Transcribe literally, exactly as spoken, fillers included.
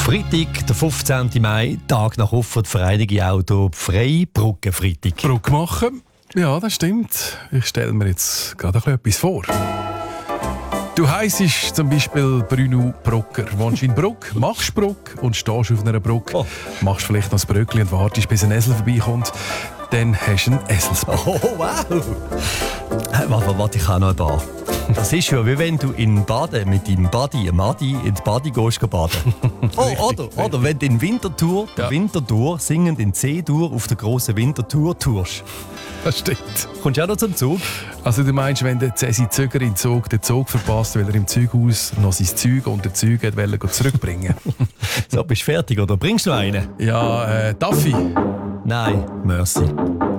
Freitag, der fünfzehnten Mai, Tag nach Ufer, die Vereinigung Auto, frei Brückenfreitag. Brücke machen? Ja, das stimmt. Ich stelle mir jetzt gerade ein bisschen etwas vor. Du heissest zum Beispiel Bruno Brucker. Wohnst in Bruck, machst Bruck und stehst auf einer Brücke. Oh. Machst vielleicht noch das Bröckli und wartest, bis ein Esel vorbeikommt. Dann hast du einen Eselsbrück. Oh, wow! Hey, warte, warte, ich habe noch ein paar. Das ist ja wie wenn du in Baden mit deinem Buddy, einem Madi, ins Badi gehst baden. Oh, Richtig, oder, richtig. oder wenn du in Winterthur, Ja. Winterthur, singend in C-Dur auf der grossen Winterthur tourst. Das stimmt. Kommst du auch noch zum Zug? Also du meinst, wenn der Cäsi Zöger im Zug den Zug verpasst, weil er im Zughaus noch sein Zeug und den Zeug hat wollte zurückbringen. So, bist du fertig oder bringst du noch einen? Ja, äh, Taffi. Nein, merci.